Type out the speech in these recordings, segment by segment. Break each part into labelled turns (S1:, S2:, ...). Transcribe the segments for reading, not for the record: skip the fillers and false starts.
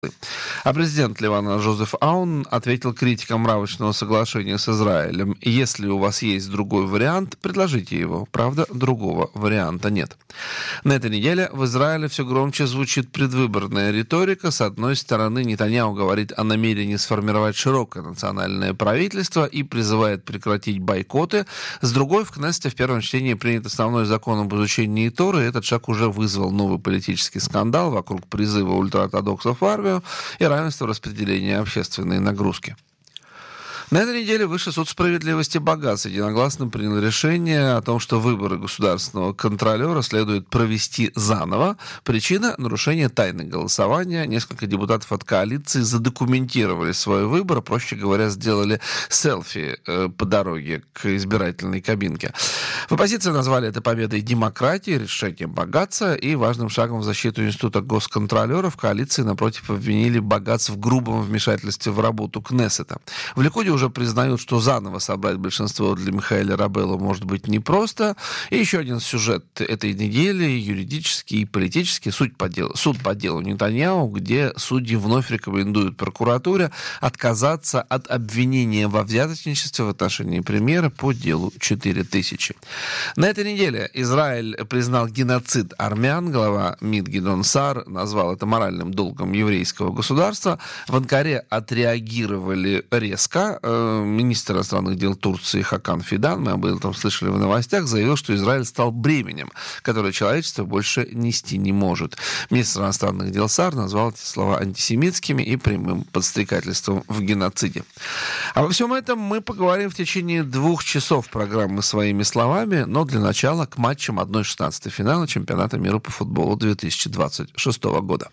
S1: А президент Ливана Жозеф Аун ответил критикам рамочного соглашения с Израилем: если у вас есть другой вариант, предложите его. Правда, другого варианта нет. На этой неделе в Израиле все громче звучит предвыборная риторика. С одной стороны, Нетаньяху говорит о намерении сформировать широкое национальное правительство и призывает прекратить бойкоты. С другой, в Кнессете в первом чтении принят основной закон об изучении Торы. Этот шаг уже вызвал новый политический скандал вокруг призыва ультраортодоксов в армию и равенства распределения общественной нагрузки. На этой неделе Высший суд справедливости Багаз единогласно принял решение о том, что выборы государственного контролера следует провести заново. Причина – нарушение тайны голосования. Несколько депутатов от коалиции задокументировали свой выбор, проще говоря, сделали селфи по дороге к избирательной кабинке. В оппозиции назвали это победой демократии, решением Багаза и важным шагом в защиту института госконтролера. В коалиции, напротив, обвинили Багаз в грубом вмешательстве в работу Кнессета. В Ликуде уже признают, что заново собрать большинство для Михаэля Рабелла может быть непросто. И еще один сюжет этой недели, юридический и политический, суд по делу Нетаньяху, где судьи вновь рекомендуют прокуратуре отказаться от обвинения во взяточничестве в отношении премьера по делу 4000. На этой неделе Израиль признал геноцид армян. Глава МИД Гидеон Саар назвал это моральным долгом еврейского государства. В Анкаре отреагировали резко. Министр иностранных дел Турции Хакан Фидан, мы об этом слышали в новостях, заявил, что Израиль стал бременем, которое человечество больше нести не может. Министр иностранных дел Саар назвал эти слова антисемитскими и прямым подстрекательством в геноциде. Обо всем этом мы поговорим в течение 2 часов программы «Своими словами», но для начала к матчам 1/16 финала чемпионата мира по футболу 2026 года.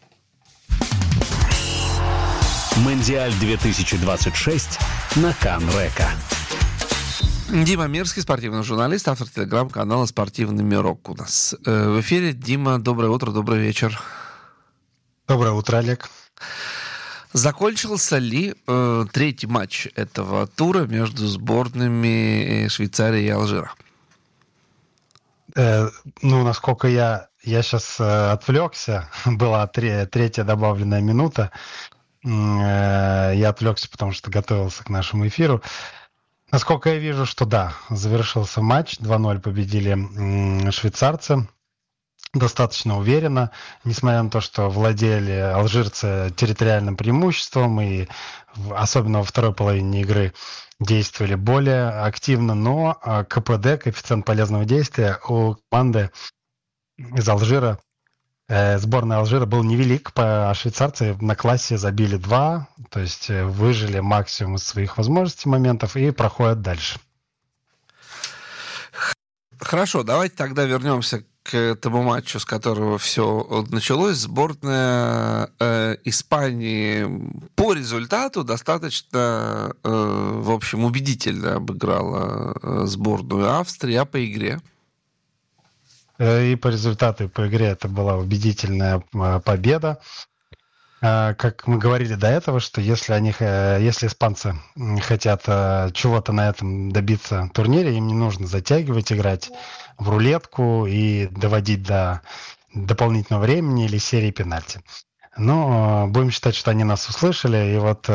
S2: Мондиаль 2026 на Кан-Река.
S1: Дима Мирский, спортивный журналист, автор телеграм-канала «Спортивный мирок» у нас в эфире. Дима, доброе утро, добрый вечер.
S3: Доброе утро, Олег.
S1: Закончился ли третий матч этого тура между сборными Швейцарии и Алжира?
S3: Насколько я сейчас отвлекся, была третья добавленная минута. Я отвлекся, потому что готовился к нашему эфиру. Насколько я вижу, что да, завершился матч. 2-0 победили швейцарцы. Достаточно уверенно, несмотря на то, что владели алжирцы территориальным преимуществом и особенно во второй половине игры действовали более активно, но КПД, коэффициент полезного действия, у команды из Алжира, сборная Алжира, был невелик, а швейцарцы на классе забили 2, то есть выжили максимум из своих возможностей, моментов и проходят дальше.
S1: Хорошо, давайте тогда вернемся к тому матчу, с которого все началось. Сборная Испании по результату достаточно, в общем, убедительно обыграла сборную Австрии, а по игре?
S3: И по результату, и по игре это была убедительная победа. Как мы говорили до этого, что если испанцы хотят чего-то на этом добиться турнире, им не нужно затягивать, играть в рулетку и доводить до дополнительного времени или серии пенальти. Но будем считать, что они нас услышали, и вот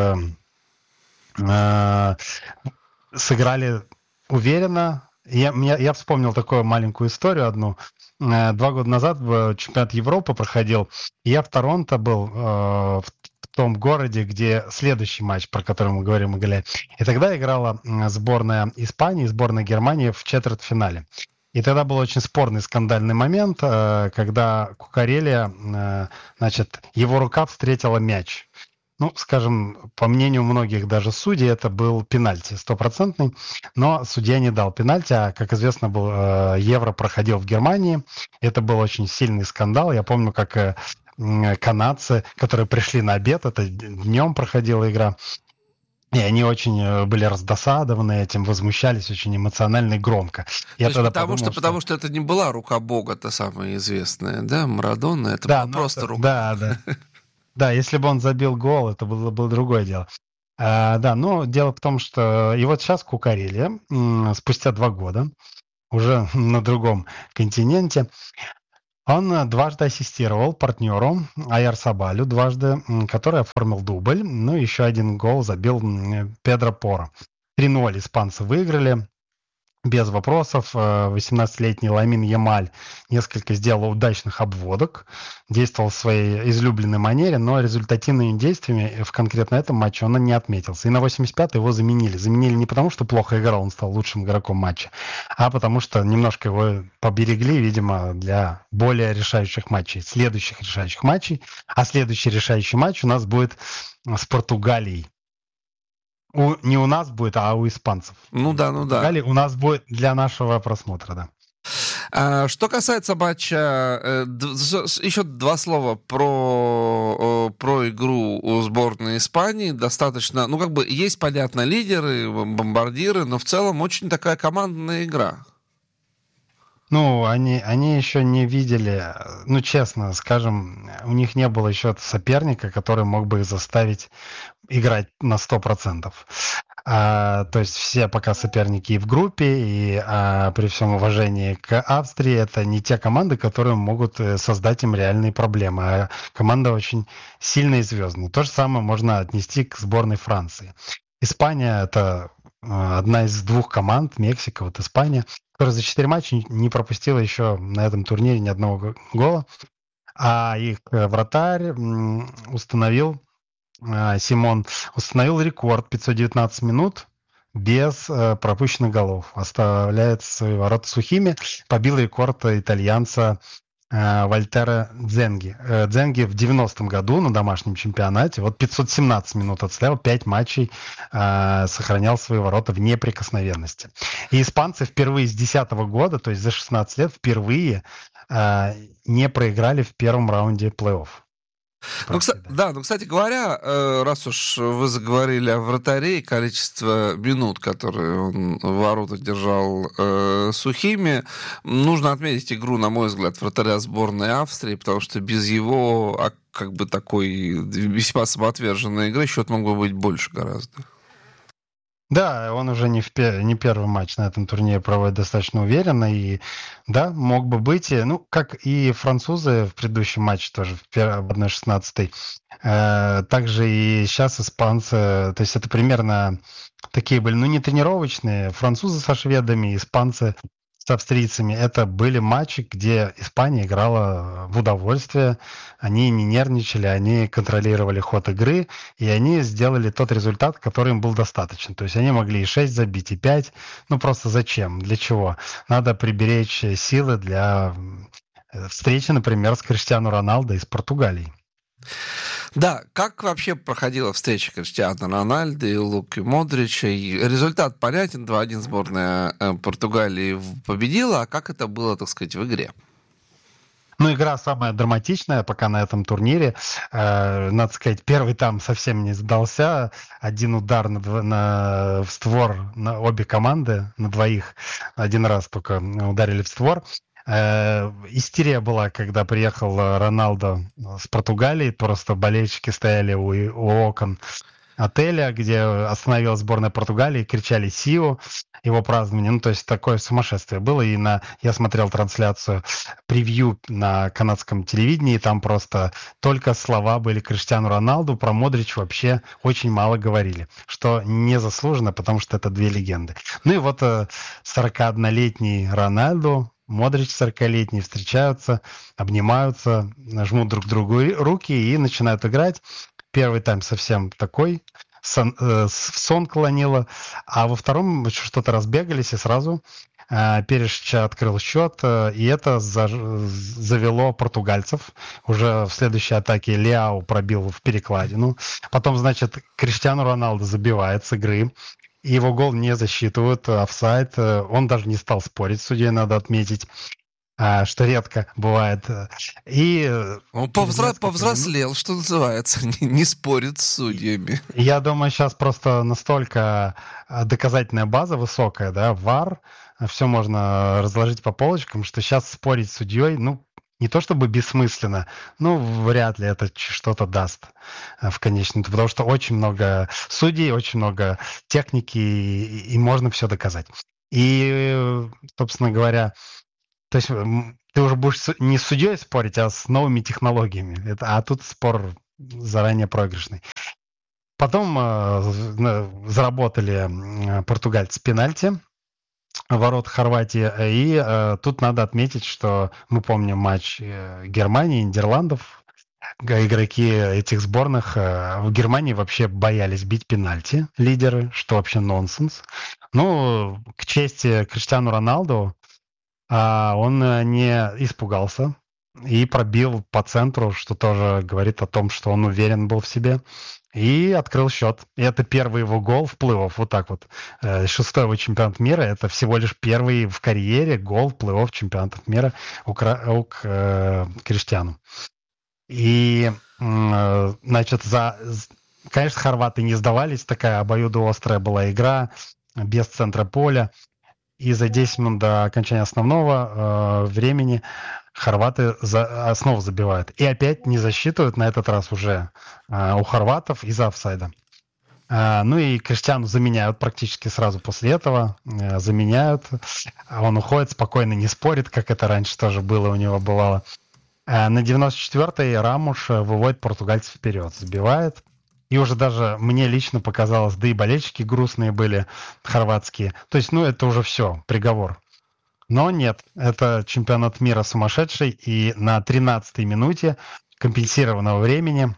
S3: сыграли уверенно. Я вспомнил такую маленькую историю одну. 2 года назад чемпионат Европы проходил. Я в Торонто был, в том городе, где следующий матч, про который мы говорим, и тогда играла сборная Испании и сборная Германии в четвертьфинале. И тогда был очень спорный, скандальный момент, когда Кукарелия, его рука встретила мяч. Скажем, по мнению многих даже судей, это был пенальти 100%, но судья не дал пенальти, а, как известно, Евро проходил в Германии. Это был очень сильный скандал. Я помню, как канадцы, которые пришли на обед, это днем проходила игра, и они очень были раздосадованы этим, возмущались очень эмоционально и громко.
S1: Потому что это не была рука Бога, та самая известная, да, Марадона, это была просто рука.
S3: Да. Да, если бы он забил гол, это было другое дело. Но дело в том, что и вот сейчас Кукарелия, спустя 2 года, уже на другом континенте, Он дважды ассистировал партнеру Аяр-Сабалю, дважды, который оформил дубль. Ну, еще один гол забил Педро Поро. 3-0 испанцы выиграли. Без вопросов. 18-летний Ламин Ямаль несколько сделал удачных обводок, действовал в своей излюбленной манере, но результативными действиями в конкретно этом матче он не отметился. И на 85-й его заменили. Заменили не потому, что плохо играл, он стал лучшим игроком матча, а потому что немножко его поберегли, видимо, для более решающих матчей, следующих решающих матчей. А следующий решающий матч у нас будет с Португалией. Не у нас будет, а у испанцев.
S1: Ну да.
S3: У нас будет для нашего просмотра, да.
S1: Что касается матча, еще два слова про игру сборной Испании. Достаточно, есть, понятно, лидеры, бомбардиры, но в целом очень такая командная игра.
S3: Они еще не видели, честно скажем, у них не было еще соперника, который мог бы их заставить играть на 100%. То есть все пока соперники и в группе, и при всем уважении к Австрии, это не те команды, которые могут создать им реальные проблемы. А команда очень сильная и звездная. То же самое можно отнести к сборной Франции. Испания – это одна из двух команд, Мексика, Испания, которая за 4 матча не пропустила еще на этом турнире ни одного гола. А их вратарь Симон установил рекорд 519 минут без пропущенных голов. Оставляет свои ворота сухими. Побил рекорд итальянца Вальтера Дзенги. Дзенги в 90-м году на домашнем чемпионате 517 минут отстоял, 5 матчей сохранял свои ворота в неприкосновенности. И испанцы впервые с 2010 года, то есть за 16 лет, впервые не проиграли в первом раунде плей-офф.
S1: Кстати говоря, раз уж вы заговорили о вратаре и количество минут, которые он в воротах держал сухими, нужно отметить игру, на мой взгляд, вратаря сборной Австрии, потому что без его такой весьма самоотверженной игры счет мог бы быть больше гораздо.
S3: Да, он уже не первый матч на этом турнире проводит достаточно уверенно. И да, мог бы быть. Как и французы в предыдущем матче тоже, в 1/16. Также и сейчас испанцы. То есть это примерно такие были, не тренировочные. Французы со шведами, испанцы с австрийцами. Это были матчи, где Испания играла в удовольствие. Они не нервничали, они контролировали ход игры, и они сделали тот результат, который им был достаточен. То есть они могли и 6 забить, и 5. Просто зачем? Для чего? Надо приберечь силы для встречи, например, с Криштиану Роналдо из Португалии.
S1: Да, как вообще проходила встреча Криштиану Роналдо и Луки Модрича? Результат понятен, 2-1 сборная Португалии победила, а как это было, так сказать, в игре?
S3: Игра самая драматичная пока на этом турнире. Надо сказать, первый там совсем не сдался. Один удар в створ на обе команды, на двоих. Один раз только ударили в створ. Истерия была, когда приехал Роналдо с Португалии. Просто болельщики стояли у окон отеля, где остановилась сборная Португалии, и кричали «Сио», его празднование. То есть такое сумасшествие было. И я смотрел трансляцию, превью на канадском телевидении, и там просто только слова были Криштиану Роналду, про Модрич вообще очень мало говорили, что незаслуженно, потому что это две легенды. 41-летний Роналду, Модрич 40-летний встречаются, обнимаются, жмут друг другу руки и начинают играть. Первый тайм совсем такой, в сон клонило, а во втором что-то разбегались, и сразу Перишич открыл счет, и это завело португальцев. Уже в следующей атаке Леау пробил в перекладину. Потом, Криштиану Роналдо забивает с игры. И его гол не засчитывают, офсайд. Он даже не стал спорить с судьей, надо отметить, что редко бывает. И
S1: он повзрослел, что называется, не спорит с судьями.
S3: Я думаю, сейчас просто настолько доказательная база высокая, да, ВАР, все можно разложить по полочкам, что сейчас спорить с судьей, не то чтобы бессмысленно, вряд ли это что-то даст в конечном, потому что очень много судей, очень много техники, и можно все доказать. И, собственно говоря, то есть ты уже будешь не с судьей спорить, а с новыми технологиями. А тут спор заранее проигрышный. Потом заработали португальцы пенальти в ворот Хорватии. И тут надо отметить, что мы помним матч Германии, Нидерландов. Игроки этих сборных в Германии вообще боялись бить пенальти, лидеры, что вообще нонсенс. Ну, к чести Криштиану Роналду, он не испугался и пробил по центру, что тоже говорит о том, что он уверен был в себе. И открыл счет. И это первый его гол в плей-офф. Вот так вот. 6-й его чемпионат мира. Это всего лишь первый в карьере гол в плей-офф чемпионатов мира у Криштиану. И, значит, конечно, хорваты не сдавались. Такая обоюдоострая была игра без центра поля. И за 10 минут до окончания основного времени хорваты снова забивают. И опять не засчитывают, на этот раз уже у хорватов из-за офсайда. Ну и Криштиану заменяют практически сразу после этого. Заменяют. Он уходит, спокойно не спорит, как это раньше тоже было, у него бывало. На 94-й Рамуш выводит португальцев вперед, забивает. И уже даже мне лично показалось, да и болельщики грустные были, хорватские. То есть, это уже все, приговор. Но нет, это чемпионат мира сумасшедший. И на 13-й минуте компенсированного времени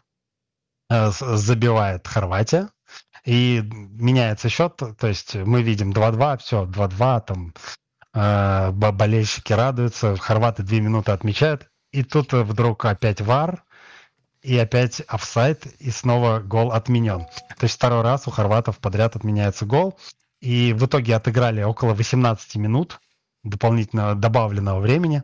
S3: забивает Хорватия. И меняется счет. То есть мы видим 2-2, все, 2-2. Там болельщики радуются. Хорваты 2 минуты отмечают. И тут вдруг опять ВАР. И опять офсайд, и снова гол отменен. То есть второй раз у хорватов подряд отменяется гол. И в итоге отыграли около 18 минут дополнительно добавленного времени.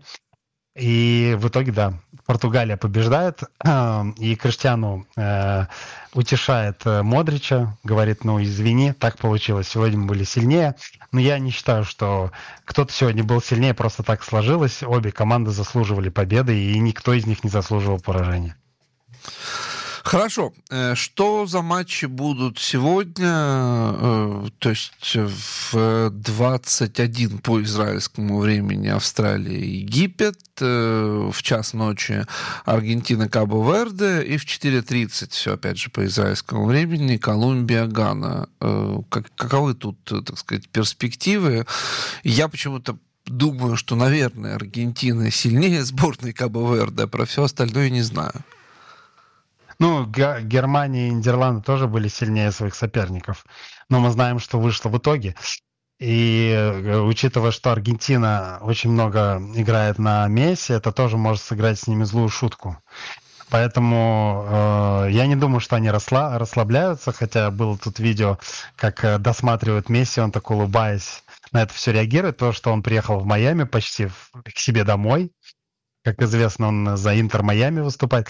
S3: И в итоге, да, Португалия побеждает. И Криштиану утешает Модрича. Говорит, извини, так получилось. Сегодня мы были сильнее. Но я не считаю, что кто-то сегодня был сильнее. Просто так сложилось. Обе команды заслуживали победы, и никто из них не заслуживал поражения.
S1: Хорошо. Что за матчи будут сегодня? То есть в 21 по израильскому времени Австралия и Египет, в час ночи Аргентина, Кабо-Верде, и в 4:30, все опять же по израильскому времени, Колумбия, Гана. Каковы тут, так сказать, перспективы? Я почему-то думаю, что, наверное, Аргентина сильнее сборной Кабо-Верде, а про все остальное не знаю.
S3: Германия и Нидерланды тоже были сильнее своих соперников. Но мы знаем, что вышло в итоге. И учитывая, что Аргентина очень много играет на Месси, это тоже может сыграть с ними злую шутку. Поэтому я не думаю, что они расслабляются, хотя было тут видео, как досматривают Месси, он так улыбаясь на это все реагирует. То, что он приехал в Майами почти к себе домой. Как известно, он за Интер Майами выступает.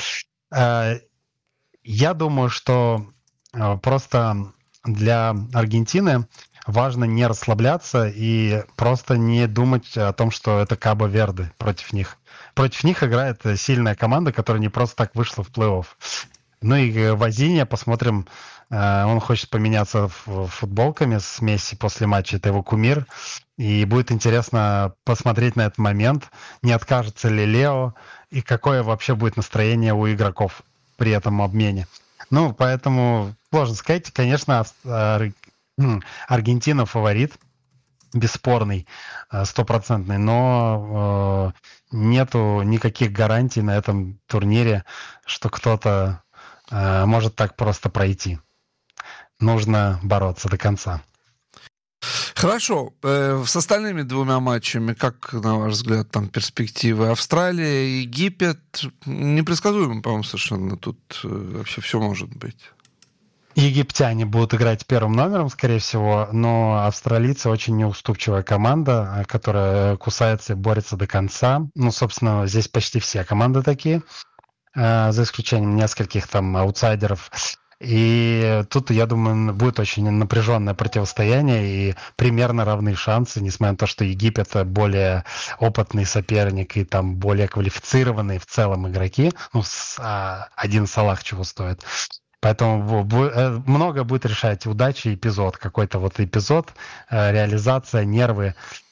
S3: Я думаю, что просто для Аргентины важно не расслабляться и просто не думать о том, что это Кабо-Верде против них. Против них играет сильная команда, которая не просто так вышла в плей-офф. Ну и Возинья, посмотрим, он хочет поменяться футболками с Месси после матча, это его кумир. И будет интересно посмотреть на этот момент, не откажется ли Лео и какое вообще будет настроение у игроков при этом обмене. Поэтому сложно сказать. Конечно, Аргентина фаворит, бесспорный, 100%, но нету никаких гарантий на этом турнире, что кто-то может так просто пройти. Нужно бороться до конца.
S1: Хорошо. С остальными двумя матчами, как, на ваш взгляд, там перспективы? Австралия и Египет непредсказуемо, по-моему, совершенно. Тут вообще все может быть.
S3: Египтяне будут играть первым номером, скорее всего, но австралийцы очень неуступчивая команда, которая кусается и борется до конца. Собственно, здесь почти все команды такие, за исключением нескольких там аутсайдеров. И тут, я думаю, будет очень напряженное противостояние и примерно равные шансы, несмотря на то, что Египет более опытный соперник и там более квалифицированные в целом игроки. Один Салах чего стоит. Поэтому много будет решать удача и эпизод. Какой-то эпизод, реализация, нервы.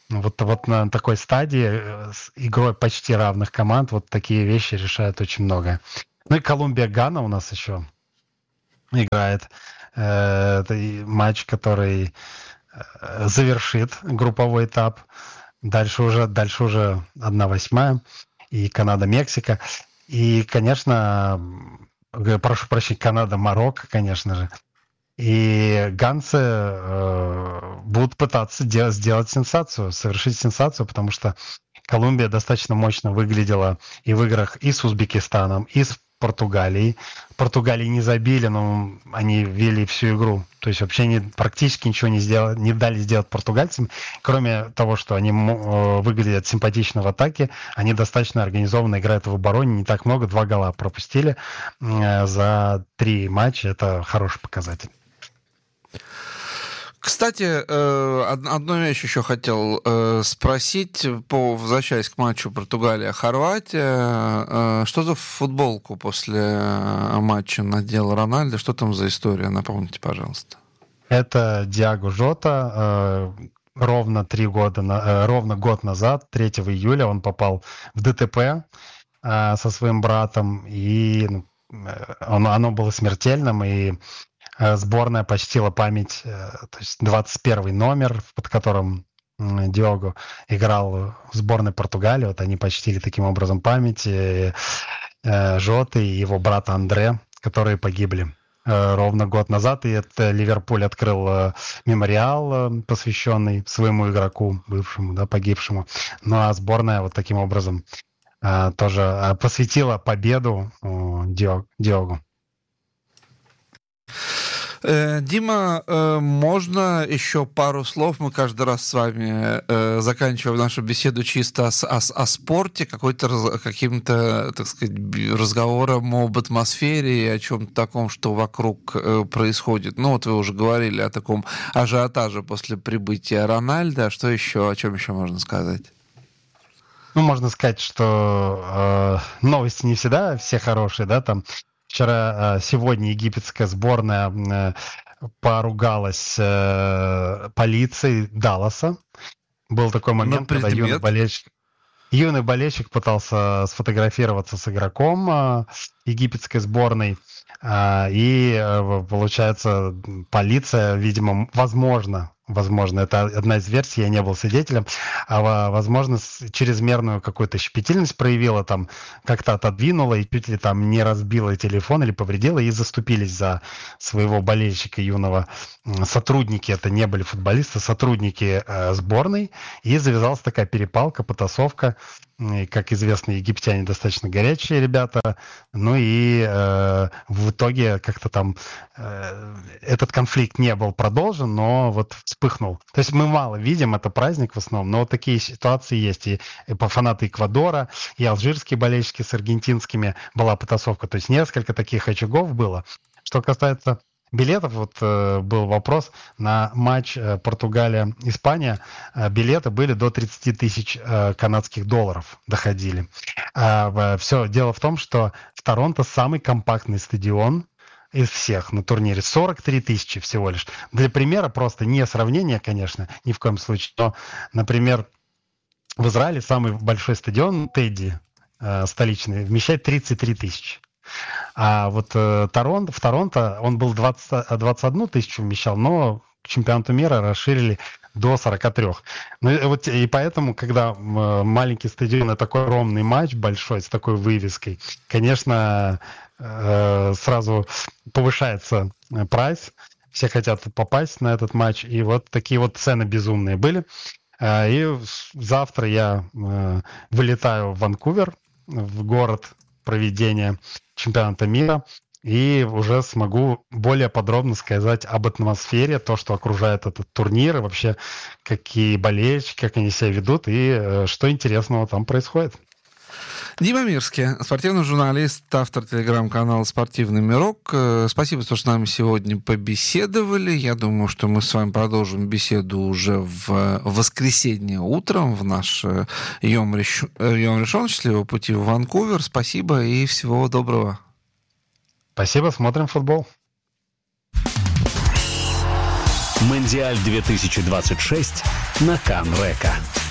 S3: Вот на такой стадии с игрой почти равных команд вот такие вещи решают очень многое. Ну и Колумбия-Гана у нас еще играет. Это матч, который завершит групповой этап. Дальше уже 1/8 и Канада-Мексика. И, конечно, прошу прощения, Канада-Марокко, конечно же. И ганцы будут пытаться сделать сенсацию, совершить сенсацию, потому что Колумбия достаточно мощно выглядела и в играх и с Узбекистаном, и с Португалией. Португалии не забили, но они вели всю игру. То есть вообще они практически ничего не дали сделать португальцам. Кроме того, что они выглядят симпатично в атаке, они достаточно организованно играют в обороне. Не так много, 2 гола пропустили за 3 матча. Это хороший показатель.
S1: Кстати, одну вещь еще хотел спросить, возвращаясь к матчу Португалия-Хорватия. Что за футболку после матча надел Рональдо? Что там за история? Напомните, пожалуйста.
S3: Это Диаго Жота. Ровно год назад, 3 июля, он попал в ДТП со своим братом, и оно было смертельным, и сборная почтила память, то есть 21 номер, под которым Диого играл в сборной Португалии. Вот они почтили таким образом память Жоты и его брата Андре, которые погибли ровно год назад. И это Ливерпуль открыл мемориал, посвященный своему игроку, бывшему, да, погибшему. Ну а сборная вот таким образом тоже посвятила победу Диогу.
S1: Дима, можно еще пару слов? Мы каждый раз с вами заканчиваем нашу беседу чисто о спорте, каким-то, так сказать, разговором об атмосфере и о чем-то таком, что вокруг происходит. Ну, вот вы уже говорили о таком ажиотаже после прибытия Рональдо. А что еще, о чем еще можно сказать?
S3: Ну, можно сказать, что новости не всегда все хорошие, да, там сегодня египетская сборная поругалась полицией Далласа. Был такой момент, когда юный болельщик пытался сфотографироваться с игроком египетской сборной. И, получается, полиция, видимо, возможно, это одна из версий, я не был свидетелем, возможно, чрезмерную какую-то щепетильность проявила, там как-то отодвинула и чуть ли там не разбила телефон или повредила, и заступились за своего болельщика юного. Сотрудники, это не были футболисты, сотрудники сборной, и завязалась такая перепалка, потасовка. И, как известно, египтяне достаточно горячие ребята, ну и в итоге как-то там этот конфликт не был продолжен, но вот вспыхнул. То есть мы мало видим, это праздник в основном, но вот такие ситуации есть. И по фанаты Эквадора, и алжирские болельщики с аргентинскими была потасовка. То есть несколько таких очагов было. Что касается билетов, вот был вопрос на матч Португалия-Испания. Билеты были до 30 тысяч канадских долларов доходили. Все дело в том, что в Торонто самый компактный стадион из всех на турнире. 43 тысячи всего лишь. Для примера, просто не сравнение, конечно, ни в коем случае, но, например, в Израиле самый большой стадион Тедди, столичный, вмещает 33 тысячи. А вот в Торонто он был 21 тысячу вмещал, но к чемпионату мира расширили до 43. Ну, вот, и поэтому, когда маленький стадион, такой огромный матч большой, с такой вывеской, конечно, сразу повышается прайс. Все хотят попасть на этот матч. И вот такие вот цены безумные были. И завтра я вылетаю в Ванкувер, в город проведения чемпионата мира, и уже смогу более подробно сказать об атмосфере, то, что окружает этот турнир, и вообще какие болельщики, как они себя ведут, и что интересного там происходит.
S1: Дима Мирский, спортивный журналист, автор телеграм-канала «Спортивный мирок». Спасибо, что с нами сегодня побеседовали. Я думаю, что мы с вами продолжим беседу уже в воскресенье утром в наш Йом Ришон. Счастливого пути в Ванкувер. Спасибо и всего доброго.
S3: Спасибо, смотрим футбол.
S2: Мондиаль 2026 на Кан-Река.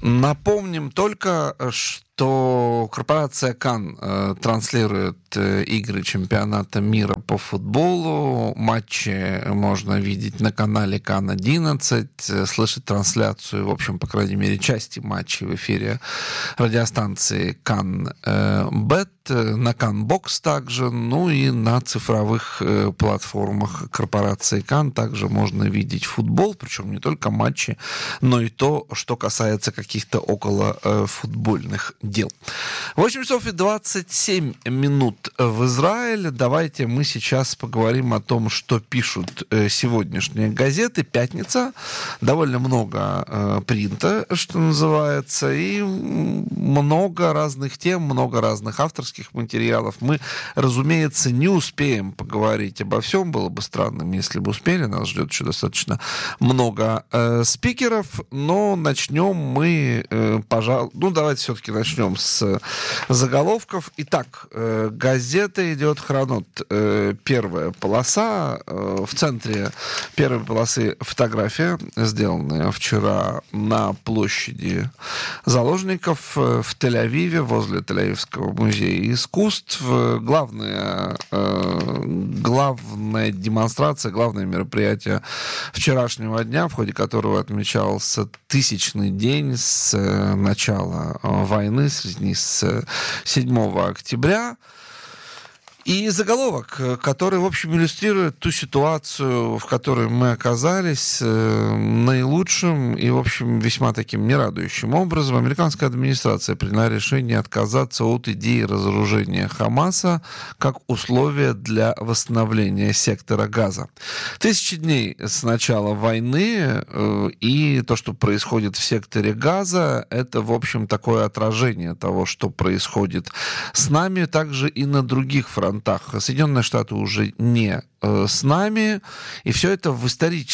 S1: Напомним только, что корпорация Cannes транслирует игры чемпионата мира по футболу. Матчи можно видеть на канале Cannes 11, слышать трансляцию, в общем, по крайней мере, части матчей в эфире радиостанции Cannes Bet, на Cannes Box также, ну и на цифровых платформах корпорации Cannes также можно видеть футбол, причем не только матчи, но и то, что касается каких-то около футбольных дел. 8 часов и 27 минут в Израиле. Давайте мы сейчас поговорим о том, что пишут сегодняшние газеты. Пятница. Довольно много принта, что называется, и много разных тем, много разных авторских материалов. Мы, разумеется, не успеем поговорить обо всем. Было бы странным, если бы успели. Нас ждет еще достаточно много спикеров, но начнем мы, пожалуй, давайте все-таки начнем с заголовков. Итак, газета идет «Хронот». Первая полоса. В центре первой полосы фотография, сделанная вчера на площади заложников в Тель-Авиве, возле Тель-Авивского музея искусств. Главная демонстрация, главное мероприятие вчерашнего дня, в ходе которого отмечался 1000-й день с начала войны, с 7 октября. И заголовок, который, в общем, иллюстрирует ту ситуацию, в которой мы оказались, наилучшим и, в общем, весьма таким нерадующим образом. Американская администрация приняла решение отказаться от идеи разоружения Хамаса как условия для восстановления сектора Газа. 1000 дней с начала войны, и то, что происходит в секторе Газа, это, в общем, такое отражение того, что происходит с нами, также и на других фронтах. Соединенные Штаты уже не с нами, и все это в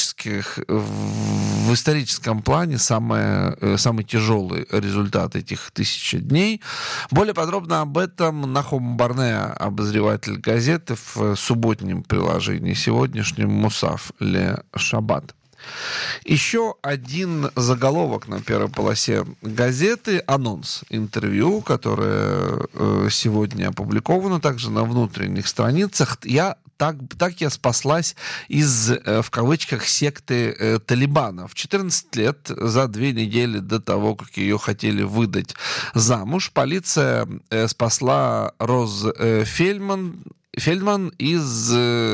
S1: историческом плане самый тяжелый результат этих 1000 дней. Более подробно об этом Нахум Барнеа, обозреватель газеты, в субботнем приложении сегодняшнем «Мусав ле Шаббат». Еще один заголовок на первой полосе газеты, анонс интервью, которое сегодня опубликовано также на внутренних страницах. Так я спаслась из, в кавычках, секты Талибана. В 14 лет, за 2 недели до того, как ее хотели выдать замуж, полиция спасла Роз Фельдман из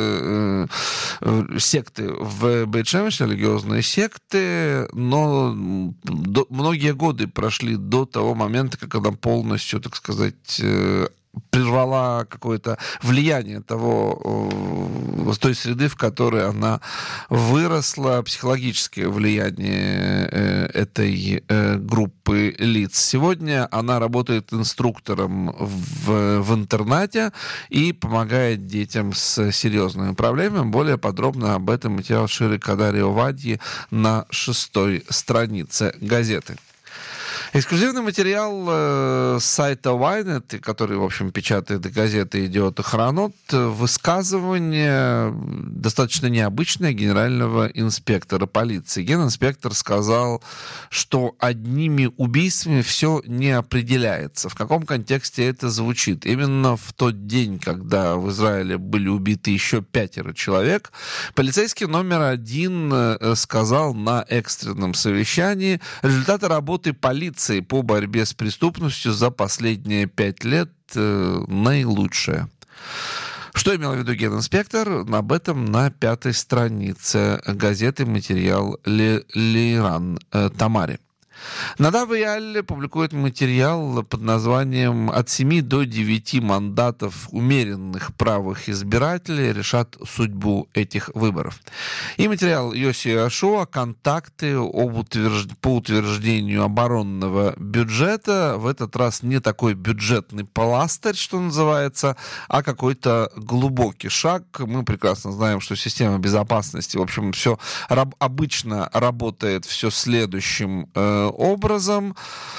S1: секты в Бейт-Шемеше, религиозной секты, но многие годы прошли до того момента, как она полностью, так сказать, прервала какое-то влияние той среды, в которой она выросла, психологическое влияние этой группы лиц. Сегодня она работает инструктором в интернате и помогает детям с серьезными проблемами. Более подробно об этом материал Ширы Кадари Овадьи на 6-й странице газеты. Эксклюзивный материал с сайта Ynet, который, в общем, печатает газеты, идет «Хронот», высказывание достаточно необычное генерального инспектора полиции. Генинспектор сказал, что одними убийствами все не определяется. В каком контексте это звучит? Именно в тот день, когда в Израиле были убиты еще 5 человек, полицейский номер 1 сказал на экстренном совещании: результаты работы полиции по борьбе с преступностью за последние 5 лет наилучшие. Что имел в виду генинспектор? Об этом на 5-й странице газеты материал Лиран Тамари. Надав Иаль публикует материал под названием «От 7 до 9 мандатов умеренных правых избирателей решат судьбу этих выборов». И материал Йоси Ашуа «Контакты по утверждению оборонного бюджета». В этот раз не такой бюджетный пластырь, что называется, а какой-то глубокий шаг. Мы прекрасно знаем, что система безопасности, в общем, все обычно работает все следующим образом.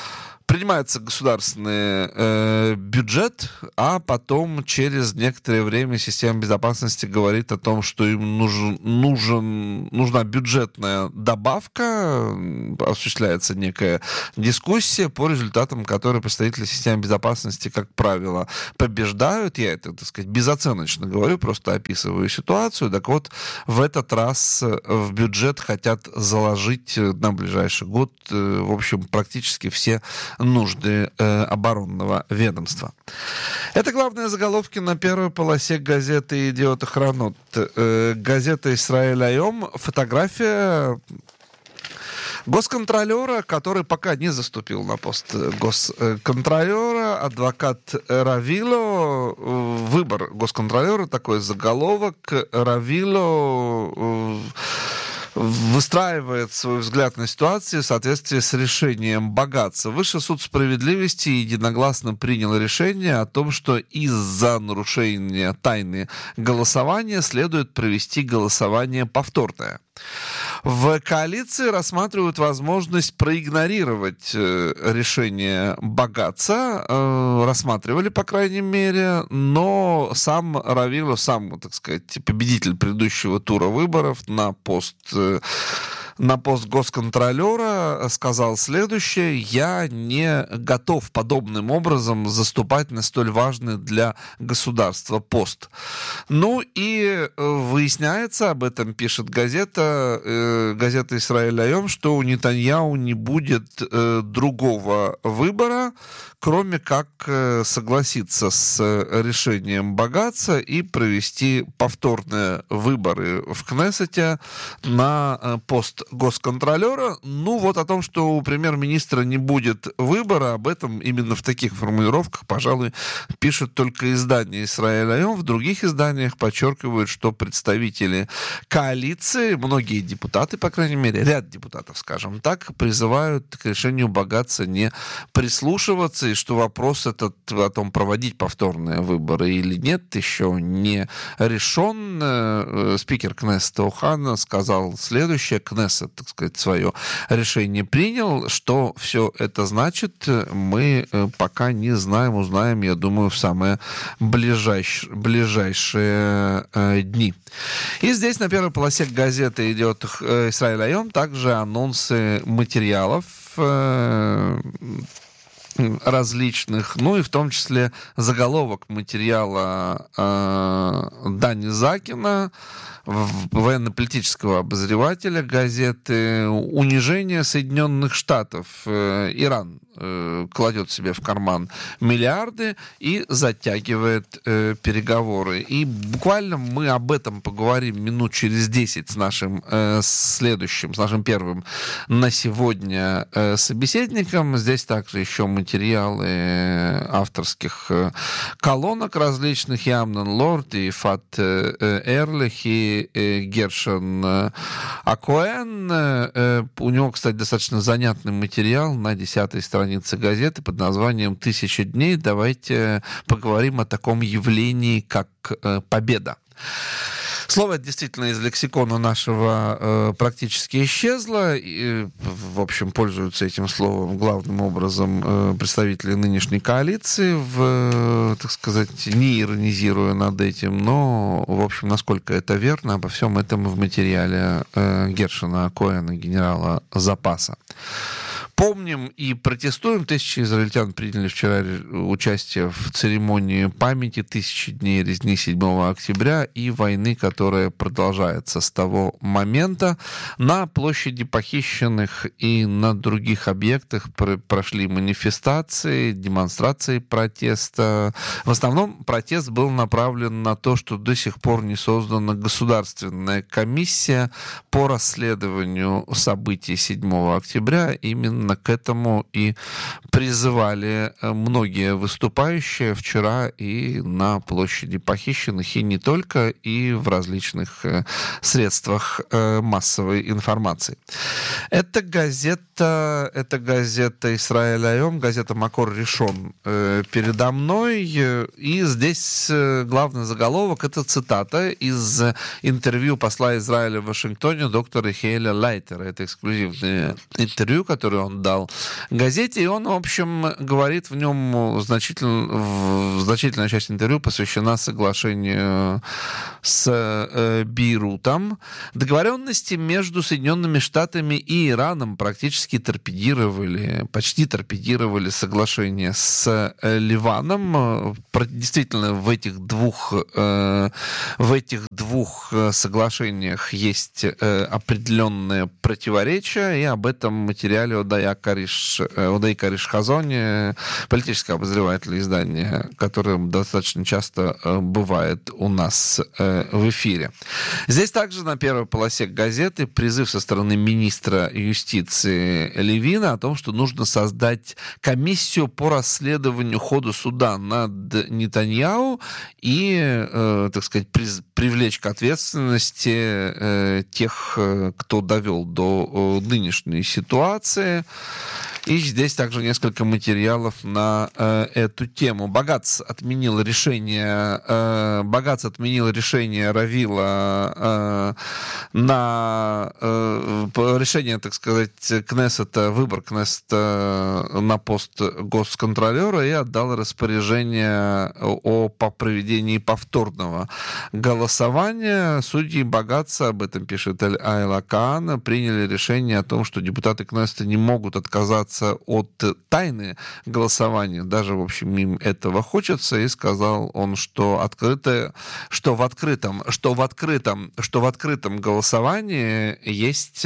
S1: Принимается государственный бюджет, а потом через некоторое время система безопасности говорит о том, что им нужна бюджетная добавка, осуществляется некая дискуссия, по результатам которой представители системы безопасности, как правило, побеждают. Я это, так сказать, безоценочно говорю, просто описываю ситуацию. Так вот, в этот раз в бюджет хотят заложить на ближайший год, в общем, практически все нужды оборонного ведомства. Это главные заголовки на первой полосе газеты «Идиот Ахронот». Газета «Исраэль Айом». Фотография госконтролера, который пока не заступил на пост госконтролера, адвокат Равило. Выбор госконтролера, такой заголовок. Равило выстраивает свой взгляд на ситуацию в соответствии с решением Багаца. Высший суд справедливости единогласно принял решение о том, что из-за нарушения тайны голосования следует провести голосование повторное. В коалиции рассматривают возможность проигнорировать решение Багаца, рассматривали, по крайней мере, но сам Равило, так сказать, победитель предыдущего тура выборов на пост госконтролера, сказал следующее: я не готов подобным образом заступать на столь важный для государства пост. Ну и выясняется, об этом пишет газета «Исраэль Айом», что у Нетаньяху не будет другого выбора, кроме как согласиться с решением Багаца и провести повторные выборы в Кнессете на пост госконтролера. Ну, вот о том, что у премьер-министра не будет выбора, об этом именно в таких формулировках, пожалуй, пишет только издание «Исраэль Айом». В других изданиях подчеркивают, что представители коалиции, многие депутаты, по крайней мере, ряд депутатов, скажем так, призывают к решению Багаца не прислушиваться, и что вопрос этот о том, проводить повторные выборы или нет, еще не решен. Спикер Кнессета Охана сказал следующее: Кнессет, так сказать, свое решение принял. Что все это значит, мы пока не знаем, узнаем, я думаю, в самые ближайшие дни. И здесь на первой полосе газеты идет «Исраэль Айом» также анонсы материалов различных, ну и в том числе заголовок материала Дани Закина, военно-политического обозревателя газеты: «Унижение Соединенных Штатов. Иран кладет себе в карман миллиарды и затягивает переговоры». И буквально мы об этом поговорим минут через 10 с нашим следующим, с нашим первым на сегодня собеседником. Здесь также еще материалы авторских колонок различных: и Амнон Лорд, и Фат Эрлих, и Гершон Акоэн. У него, кстати, достаточно занятный материал на 10-й странице газеты под названием «1000 дней». Давайте поговорим о таком явлении, как победа. Слово это действительно из лексикона нашего практически исчезло. И, в общем, пользуются этим словом главным образом представители нынешней коалиции, так сказать, не иронизируя над этим, но, в общем, насколько это верно, обо всем этом в материале Гершона Коэна, генерала запаса. Помним и протестуем. 1000 израильтян приняли вчера участие в церемонии памяти 1000 дней резни 7 октября и войны, которая продолжается с того момента. На площади Похищенных и на других объектах прошли манифестации, демонстрации протеста. В основном протест был направлен на то, что до сих пор не создана государственная комиссия по расследованию событий 7 октября. Именно к этому и призывали многие выступающие вчера и на площади Похищенных, и не только, и в различных средствах массовой информации. Это газета «Исраэль Айом», газета «Макор Ришон» передо мной, и здесь главный заголовок — это цитата из интервью посла Израиля в Вашингтоне доктора Ихиэля Лайтера. Это эксклюзивное интервью, которое он дал газете, и он, в общем, говорит в нем значительная часть интервью посвящена соглашению с Бейрутом. Договоренности между Соединенными Штатами и Ираном почти торпедировали соглашение с Ливаном. Действительно, в этих двух соглашениях есть определенные противоречия, и об этом материале Одая Кариш Хазони, политический обозреватель издания, который достаточно часто бывает у нас в эфире. Здесь также на первой полосе газеты призыв со стороны министра юстиции Левина о том, что нужно создать комиссию по расследованию хода суда над Нетаньяху и, так сказать, привлечь к ответственности тех, кто довел до нынешней ситуации. И здесь также несколько материалов на эту тему. Багац отменил решение Равила на решение, так сказать, Кнессета, выбор Кнессета на пост госконтролера и отдал распоряжение о проведении повторного голосования. Судьи Багаца, об этом пишет Эль-Айла Каана, приняли решение о том, что депутаты Кнессета не могут отказаться от тайны голосования, даже, в общем, им этого хочется, и сказал он, что в открытом голосовании есть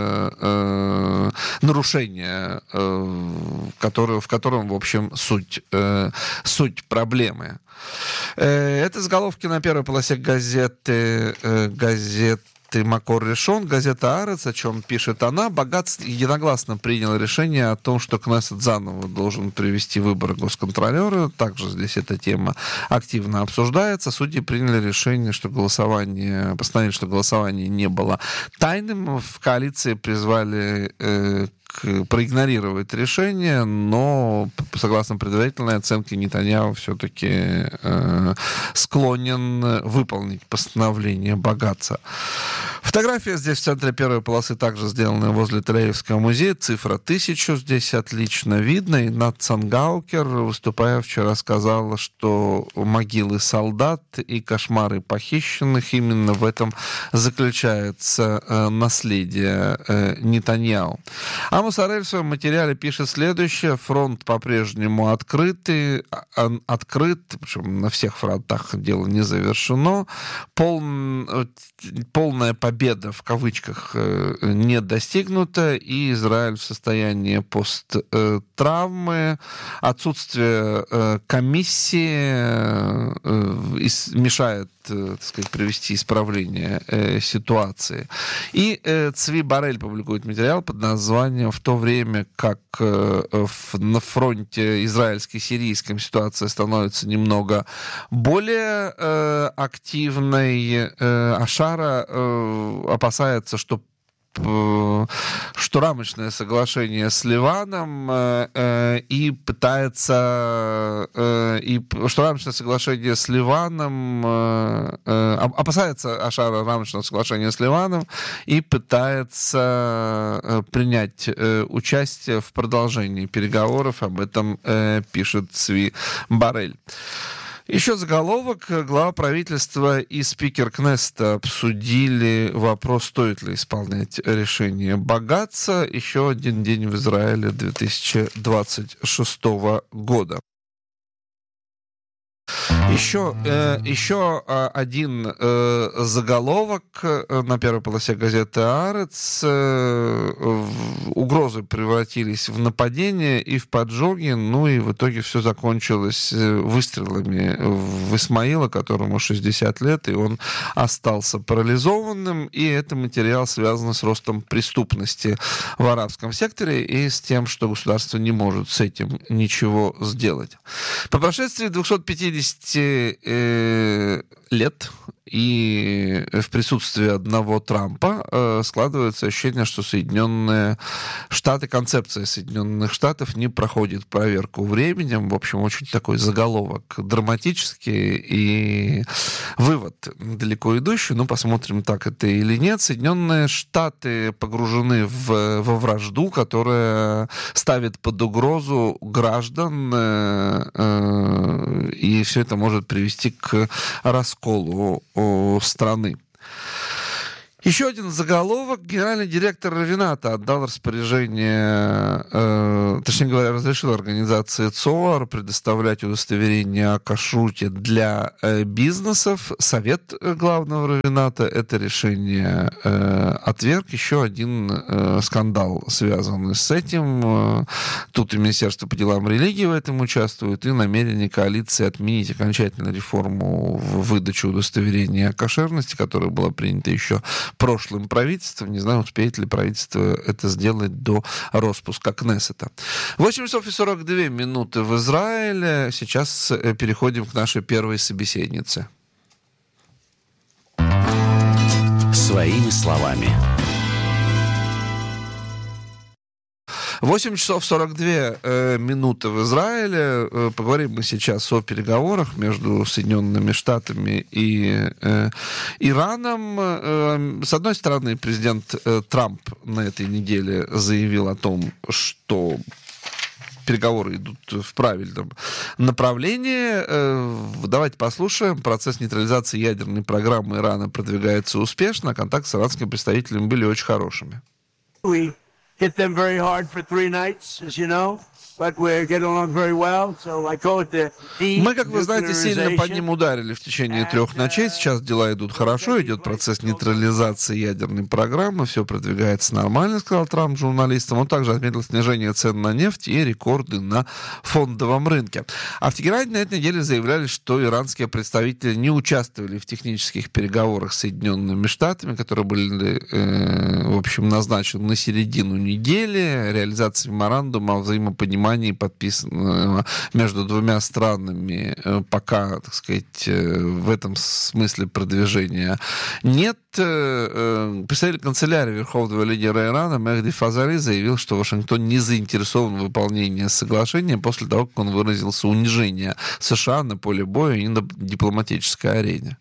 S1: нарушение, в котором, в общем, суть проблемы. Это заголовки на первой полосе газеты Макор решен, газета «Арец», о чем пишет она. Багац единогласно принял решение о том, что Кнессет заново должен провести выборы госконтролера. Также здесь эта тема активно обсуждается. Судьи приняли решение, постановили, что голосование не было тайным. В коалиции призвали проигнорировать решение, но, согласно предварительной оценке, Нетаньяху все-таки склонен выполнить постановление Багаца. Фотография здесь в центре первой полосы также сделана возле Тель-Авивского музея. Цифра 1000 здесь отлично видно. И Нат Цангаукер, выступая вчера, сказала, что могилы солдат и кошмары похищенных, именно в этом заключается наследие Нетаньяху. Амос Арель в своем материале пишет следующее. Фронт по-прежнему открыт, причем на всех фронтах дело не завершено. Полная победа, в кавычках, не достигнута, и Израиль в состоянии посттравмы. Отсутствие комиссии мешает, так сказать, привести исправление ситуации. И Цви Барель публикует материал под названием «В то время как на фронте израильско-сирийском ситуация становится немного более активной, Ашара опасается, что рамочное соглашение с Ливаном опасается Ашара рамочного соглашения с Ливаном и пытается принять участие в продолжении переговоров. Об этом пишет Цви Барель. Еще заголовок. Глава правительства и спикер Кнессета обсудили вопрос, стоит ли исполнять решение Багаца. Еще один день в Израиле 2026 года. Еще один заголовок на первой полосе газеты «Арец». Угрозы превратились в нападения и в поджоги, ну и в итоге все закончилось выстрелами в Исмаила, которому 60 лет, и он остался парализованным. И это материал связан с ростом преступности в арабском секторе и с тем, что государство не может с этим ничего сделать. По прошествии 250 лет, и в присутствии одного Трампа складывается ощущение, что Соединенные Штаты, концепция Соединенных Штатов не проходит проверку временем. В общем, очень такой заголовок драматический и вывод далеко идущий. Ну, посмотрим, так это или нет. Соединенные Штаты погружены во вражду, которая ставит под угрозу граждан, и все это может привести к расколу страны. Еще один заголовок. Генеральный директор Равината отдал распоряжение, точнее говоря, разрешил организации ЦОАР предоставлять удостоверение о кашруте для бизнесов. Совет главного Равината это решение отверг. Еще один скандал, связанный с этим. Тут и Министерство по делам религии в этом участвует, и намерение коалиции отменить окончательно реформу в выдачу удостоверения о кошерности, которая была принята еще прошлым правительством. Не знаю, успеет ли правительство это сделать до распуска Кнессета. 8 часов и 42 минуты в Израиле. Сейчас переходим к нашей первой собеседнице.
S2: Своими словами.
S1: 8 часов 42 минуты в Израиле. Поговорим мы сейчас о переговорах между Соединенными Штатами и Ираном. С одной стороны, президент Трамп на этой неделе заявил о том, что переговоры идут в правильном направлении. Давайте послушаем. Процесс нейтрализации ядерной программы Ирана продвигается успешно. Контакты с иранскими представителями были очень хорошими.
S4: Hit them very hard for 3 nights, as you know, but we're getting along very well, so I call it the
S1: Мы, как вы знаете, сильно по ним ударили в течение 3 ночей. Сейчас дела идут хорошо, идет процесс нейтрализации ядерной программы, все продвигается нормально, сказал Трамп журналистам. Он также отметил снижение цен на нефть и рекорды на фондовом рынке. А в Тегеране на этой неделе заявляли, что иранские представители не участвовали в технических переговорах с Соединенными Штатами, которые были, в общем, назначены на середину недели. Реализация меморандума о взаимопонимании, подписанного между двумя странами, пока, так сказать, в этом смысле продвижения нет. Представитель канцелярии верховного лидера Ирана Мехди Фазари заявил, что Вашингтон не заинтересован в выполнении соглашения после того, как он выразился унижение США на поле боя и на дипломатической арене.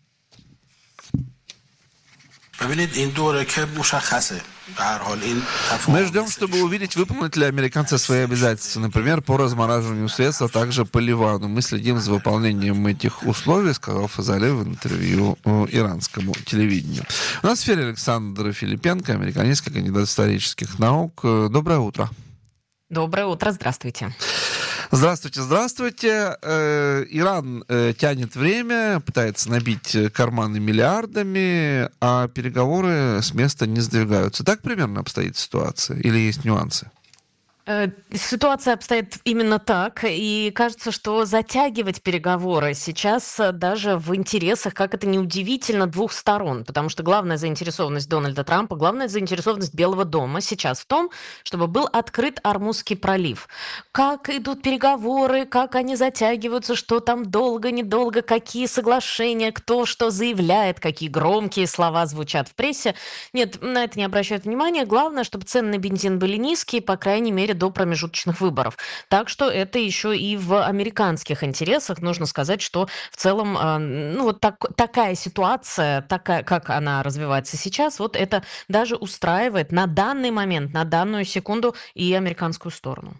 S1: Мы ждем, чтобы увидеть, выполнят ли американцы свои обязательства, например, по размораживанию средств, а также по Ливану. Мы следим за выполнением этих условий, сказал Фазали в интервью иранскому телевидению. У нас в эфире Александр Филипенко, американистский кандидат исторических наук. Доброе утро.
S5: Доброе утро, здравствуйте.
S1: Здравствуйте. Иран тянет время, пытается набить карманы миллиардами, а переговоры с места не сдвигаются. Так примерно обстоит ситуация? Или есть нюансы?
S5: Ситуация обстоит именно так, и кажется, что затягивать переговоры сейчас даже в интересах, как это ни удивительно, двух сторон, потому что главная заинтересованность Дональда Трампа, главная заинтересованность Белого дома сейчас в том, чтобы был открыт Ормузский пролив. Как идут переговоры, как они затягиваются, что там долго, недолго, какие соглашения, кто что заявляет, какие громкие слова звучат в прессе. Нет, на это не обращают внимания. Главное, чтобы цены на бензин были низкие, по крайней мере, до промежуточных выборов. Так что это еще и в американских интересах. Нужно сказать, что в целом такая ситуация, такая, как она развивается сейчас, вот это даже устраивает на данный момент, на данную секунду и американскую сторону.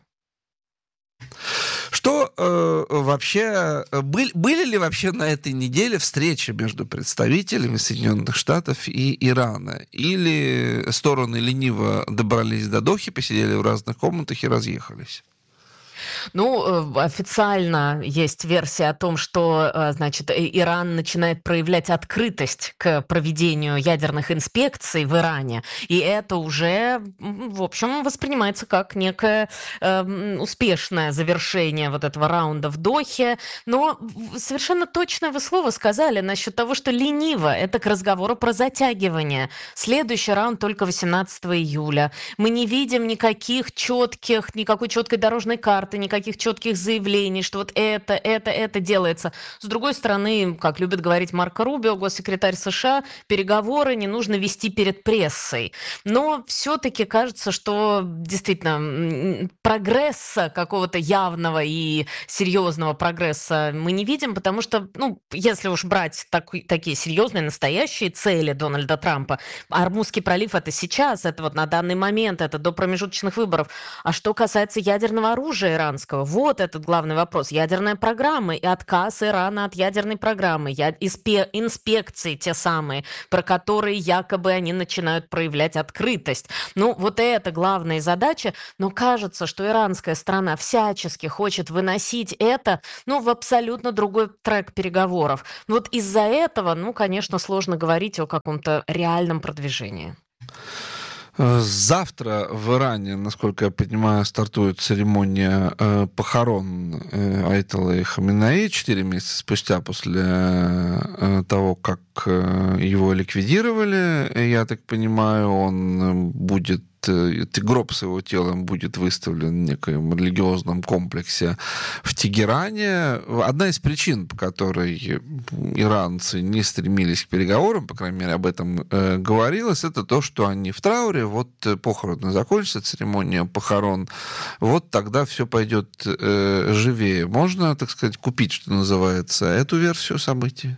S1: Что вообще... Были ли вообще на этой неделе встречи между представителями Соединенных Штатов и Ирана? Или стороны лениво добрались до Дохи, посидели в разных комнатах и разъехались?
S5: Ну, официально есть версия о том, что, значит, Иран начинает проявлять открытость к проведению ядерных инспекций в Иране, и это уже, в общем, воспринимается как некое успешное завершение вот этого раунда в Дохе. Но совершенно точное вы слово сказали насчет того, что лениво. Это к разговору про затягивание. Следующий раунд только 18 июля. Мы не видим никакой четкой дорожной карты, даты, никаких четких заявлений, что вот это делается. С другой стороны, как любит говорить Марко Рубио, госсекретарь США, переговоры не нужно вести перед прессой. Но все-таки кажется, что действительно прогресса какого-то явного и серьезного прогресса мы не видим, потому что, если уж брать такие серьезные, настоящие цели Дональда Трампа, Ормузский пролив это сейчас, это вот на данный момент, это до промежуточных выборов. А что касается ядерного оружия иранского, вот этот главный вопрос. Ядерная программа и отказ Ирана от ядерной программы, инспекции те самые, про которые якобы они начинают проявлять открытость. Вот это главная задача, но кажется, что иранская сторона всячески хочет выносить это, в абсолютно другой трек переговоров. Вот из-за этого, конечно, сложно говорить о каком-то реальном продвижении.
S1: Завтра в Иране, насколько я понимаю, стартует церемония похорон Аятоллы Хаминеи 4 месяца спустя после того, как его ликвидировали. Я так понимаю, он будет гроб с его телом будет выставлен в некоем религиозном комплексе в Тегеране. Одна из причин, по которой иранцы не стремились к переговорам, по крайней мере, об этом говорилось, это то, что они в трауре, вот похороны закончатся, церемония похорон, вот тогда все пойдет живее. Можно, так сказать, купить, что называется, эту версию событий?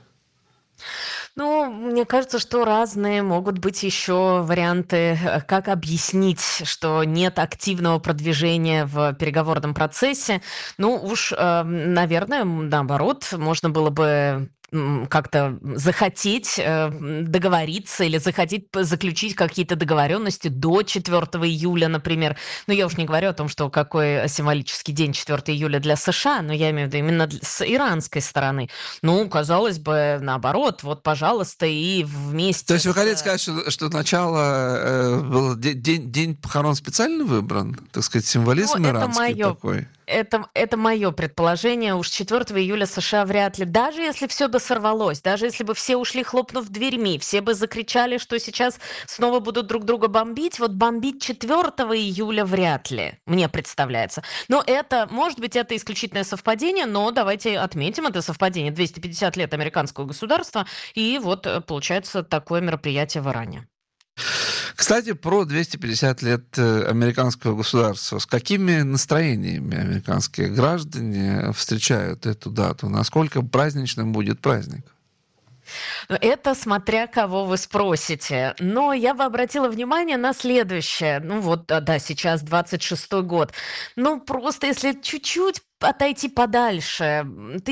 S5: Мне кажется, что разные могут быть еще варианты, как объяснить, что нет активного продвижения в переговорном процессе. Наверное, наоборот, можно было бы как-то захотеть договориться или захотеть заключить какие-то договоренности до 4 июля, например. Я уж не говорю о том, что какой символический день 4 июля для США, но я имею в виду именно с иранской стороны. Казалось бы, наоборот, вот, пожалуйста, и вместе...
S1: То есть вы хотите сказать, что начало был день похорон специально выбран? Так сказать, символизм иранский такой?
S5: Это мое предположение. Уж 4 июля США вряд ли. Даже если все бы сорвалось, даже если бы все ушли, хлопнув дверьми, все бы закричали, что сейчас снова будут друг друга бомбить, вот бомбить 4 июля вряд ли, мне представляется. Но это, может быть, это исключительное совпадение, но давайте отметим это совпадение. 250 лет американского государства, и вот получается такое мероприятие в Иране.
S1: Кстати, про 250 лет американского государства. С какими настроениями американские граждане встречают эту дату? Насколько праздничным будет праздник?
S5: Это смотря кого вы спросите. Но я бы обратила внимание на следующее. Сейчас 26-й год. Просто если чуть-чуть отойти подальше.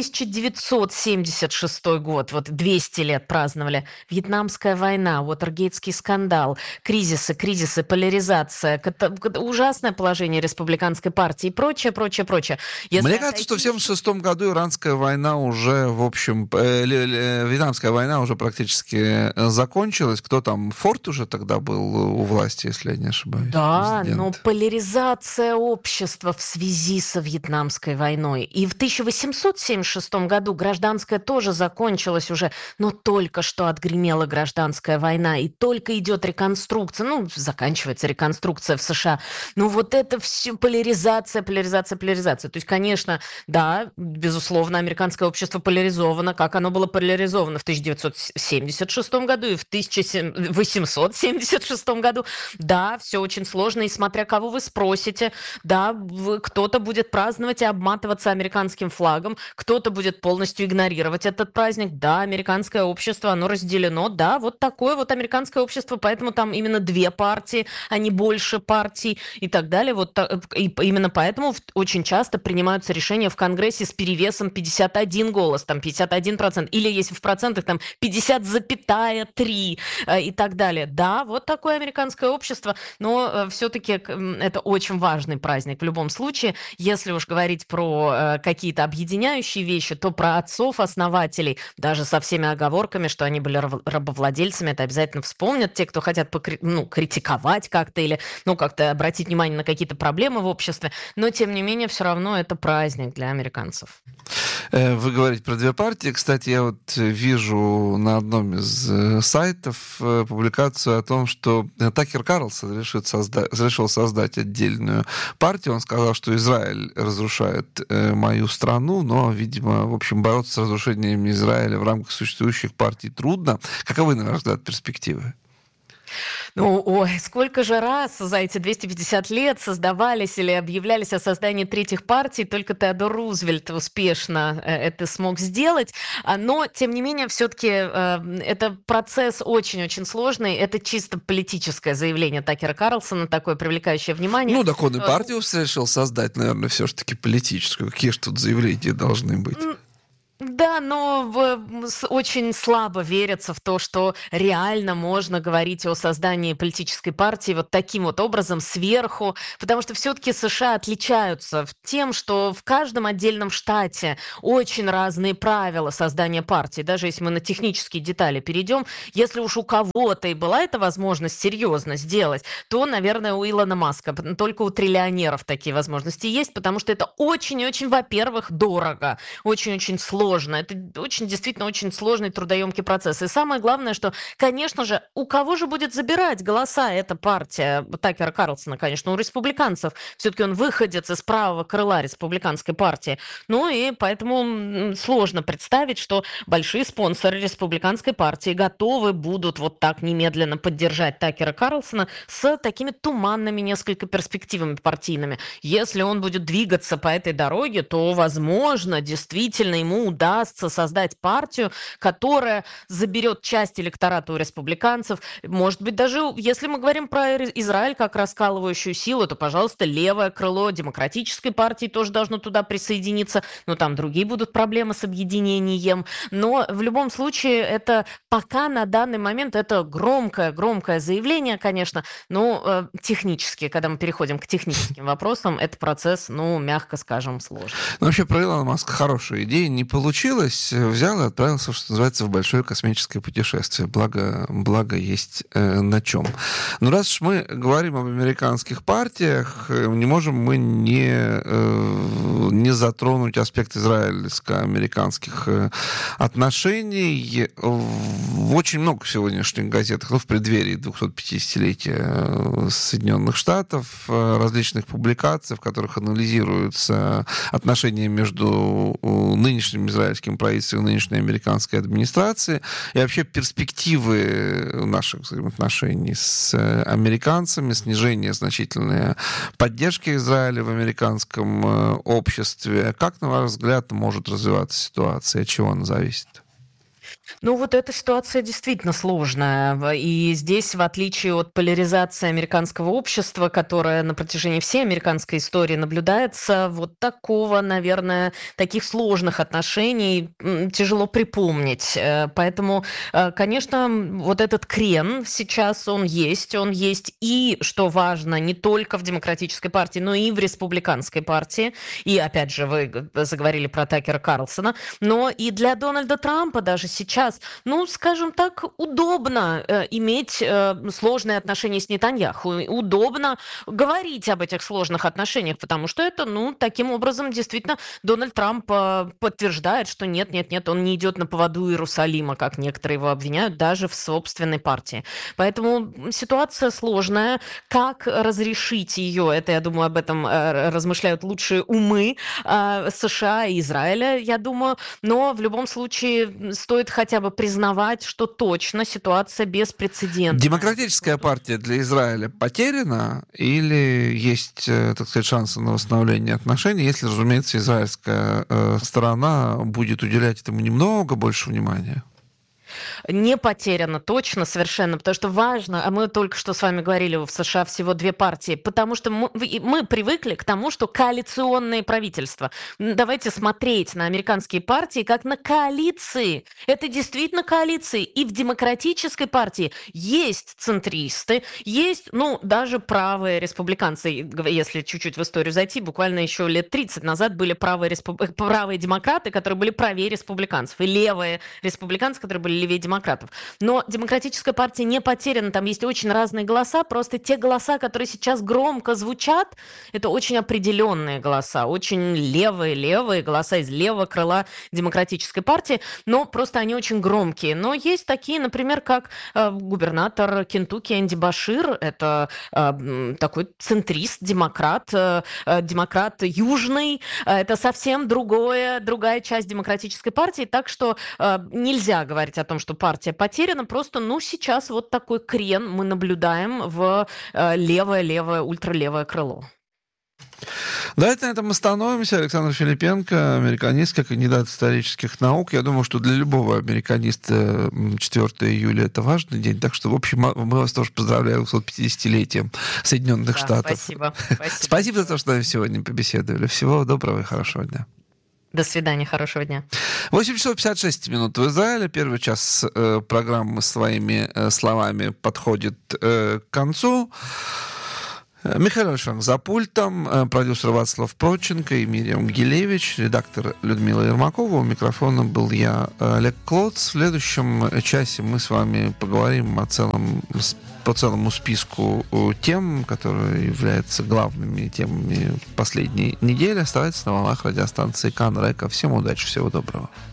S5: 1976 год, 200 лет праздновали. Вьетнамская война, Уотергейтский скандал, кризисы, поляризация, ужасное положение республиканской партии и прочее.
S1: Мне кажется, что в 1976 году иранская война уже, в общем, вьетнамская война уже практически закончилась. Кто там, Форд уже тогда был у власти, если я не ошибаюсь?
S5: Да,
S1: президент.
S5: Но поляризация общества в связи со вьетнамской войной. И в 1876 году гражданская тоже закончилась уже, но только что отгремела гражданская война, и только идет реконструкция, заканчивается реконструкция в США. Это все поляризация. То есть, конечно, да, безусловно, американское общество поляризовано, как оно было поляризовано в 1976 году и в 1876 году. Да, все очень сложно, и смотря кого вы спросите, да, кто-то будет праздновать и обматываться американским флагом, кто-то будет полностью игнорировать этот праздник. Да, американское общество, оно разделено. Да, вот такое вот американское общество, поэтому там именно 2 партии, а не больше партий и так далее. И именно поэтому очень часто принимаются решения в Конгрессе с перевесом 51 голос, там 51%, или если в процентах, там 50,3 и так далее. Да, вот такое американское общество, но все-таки это очень важный праздник в любом случае. Если уж говорить про какие-то объединяющие вещи, то про отцов-основателей, даже со всеми оговорками, что они были рабовладельцами, это обязательно вспомнят те, кто хотят критиковать как-то или как-то обратить внимание на какие-то проблемы в обществе. Но, тем не менее, все равно это праздник для американцев.
S1: Вы говорите про две партии. Кстати, я вот вижу на одном из сайтов публикацию о том, что Такер Карлсон решил создать отдельную партию. Он сказал, что Израиль разрушает мою страну, но, видимо, в общем, бороться с разрушением Израиля в рамках существующих партий трудно. Каковы, на ваш взгляд, перспективы?
S5: Сколько же раз за эти 250 лет создавались или объявлялись о создании третьих партий, только Теодор Рузвельт успешно это смог сделать. Но, тем не менее, все-таки это процесс очень-очень сложный. Это чисто политическое заявление Такера Карлсона, такое привлекающее внимание.
S1: Так он и партию решил создать, наверное, все-таки политическую. Какие же тут заявления должны быть?
S5: Да, но очень слабо верится в то, что реально можно говорить о создании политической партии вот таким вот образом сверху, потому что все-таки США отличаются тем, что в каждом отдельном штате очень разные правила создания партии. Даже если мы на технические детали перейдем, если уж у кого-то и была эта возможность серьезно сделать, то, наверное, у Илона Маска. Только у триллионеров такие возможности есть, потому что это очень-очень, во-первых, дорого, очень-очень сложно. Это действительно очень сложный трудоемкий процесс. И самое главное, что, конечно же, у кого же будет забирать голоса эта партия Такера Карлсона, конечно, у республиканцев. Все-таки он выходец из правого крыла республиканской партии. И поэтому сложно представить, что большие спонсоры республиканской партии готовы будут вот так немедленно поддержать Такера Карлсона с такими туманными несколько перспективами партийными. Если он будет двигаться по этой дороге, то, возможно, действительно ему удастся создать партию, которая заберет часть электората у республиканцев. Может быть, даже если мы говорим про Израиль как раскалывающую силу, то, пожалуйста, левое крыло демократической партии тоже должно туда присоединиться. Там другие будут проблемы с объединением. Но в любом случае, это пока на данный момент это громкое заявление, конечно, но технически, когда мы переходим к техническим вопросам, это процесс, мягко скажем, сложный.
S1: Вообще про Илона Маска хорошая идея. Не получилось, взял и отправился, что называется, в большое космическое путешествие. Благо есть на чем. Но раз уж мы говорим об американских партиях, не можем мы не затронуть аспект израильско-американских отношений. Очень много в сегодняшних газетах, в преддверии 250-летия Соединенных Штатов, различных публикаций, в которых анализируются отношения между нынешним израильским правительством и нынешней американской администрации, и вообще перспективы наших взаимоотношений с американцами, снижение значительной поддержки Израиля в американском обществе. Как, на ваш взгляд, может развиваться ситуация? От чего она зависит?
S5: Эта ситуация действительно сложная. И здесь, в отличие от поляризации американского общества, которая на протяжении всей американской истории наблюдается, вот таких сложных отношений тяжело припомнить. Поэтому, конечно, вот этот крен сейчас, он есть и, что важно, не только в Демократической партии, но и в Республиканской партии. И, опять же, вы заговорили про Такера Карлсона, но и для Дональда Трампа даже сейчас, скажем так, удобно иметь сложные отношения с Нетаньяху. Удобно говорить об этих сложных отношениях, потому что это, таким образом, действительно, Дональд Трамп подтверждает, что нет, он не идет на поводу Иерусалима, как некоторые его обвиняют, даже в собственной партии. Поэтому ситуация сложная. Как разрешить ее? Это, я думаю, об этом размышляют лучшие умы США и Израиля, я думаю. Но в любом случае стоит хотя бы признавать, что точно ситуация беспрецедентная.
S1: Демократическая партия для Израиля потеряна или есть, так сказать, шансы на восстановление отношений, если, разумеется, израильская сторона будет уделять этому немного больше внимания?
S5: не потеряно точно совершенно, потому что важно, а мы только что с вами говорили, в США всего 2 партии, потому что мы привыкли к тому, что коалиционные правительства. Давайте смотреть на американские партии как на коалиции. Это действительно коалиции. И в демократической партии есть центристы, есть, даже правые республиканцы, если чуть-чуть в историю зайти, буквально еще лет 30 назад были правые демократы, которые были правее республиканцев, и левые республиканцы, которые были левее демократов. Но демократическая партия не потеряна, там есть очень разные голоса, просто те голоса, которые сейчас громко звучат, это очень определенные голоса, очень левые голоса из левого крыла демократической партии, но просто они очень громкие. Но есть такие, например, как губернатор Кентукки Энди Башир, это такой центрист, демократ южный, это совсем другая часть демократической партии, так что нельзя говорить о том, что партия потеряна, просто, сейчас вот такой крен мы наблюдаем в левое, ультралевое крыло.
S1: Давайте на этом остановимся. Александр Филипенко, американист, кандидат исторических наук. Я думаю, что для любого американиста 4 июля это важный день. Так что, в общем, мы вас тоже поздравляем с 50-летием Соединенных Штатов.
S5: Спасибо.
S1: Спасибо за то, что вы сегодня побеседовали. Всего доброго и хорошего дня.
S5: До свидания, хорошего дня.
S1: 8 часов 56 минут в Израиле. Первый час программы «Своими словами» подходит к концу. Михаил Альшанг за пультом, продюсер Вацлав Проченко и Мириам Гилевич, редактор Людмила Ермакова. У микрофона был я, Олег Клоц. В следующем часе мы с вами поговорим по целому списку тем, которые являются главными темами последней недели. Оставайтесь на волнах радиостанции Кан Река. Всем удачи, всего доброго.